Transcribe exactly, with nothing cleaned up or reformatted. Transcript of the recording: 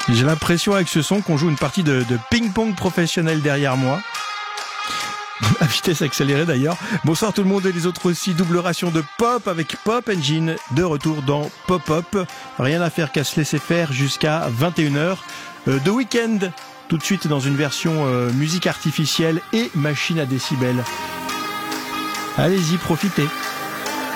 J'ai l'impression avec ce son qu'on joue une partie de, de ping-pong professionnel derrière moi. À vitesse accélérée d'ailleurs. Bonsoir tout le monde et les autres aussi. Double ration de pop avec Pop Engine. De retour dans Pop-Up. Rien à faire qu'à se laisser faire jusqu'à vingt et une heures. Euh, The Weeknd, tout de suite dans une version euh, musique artificielle et machine à décibels. Allez-y, profitez.